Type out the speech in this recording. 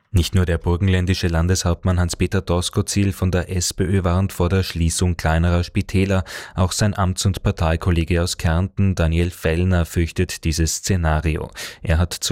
Nicht nur der burgenländische Landeshauptmann Hans-Peter Doskozil von der SPÖ warnt vor der Schließung kleinerer Spitäler, auch sein Amts- und Parteikollege aus Kärnten, Daniel Fellner, fürchtet dieses Szenario. Er hat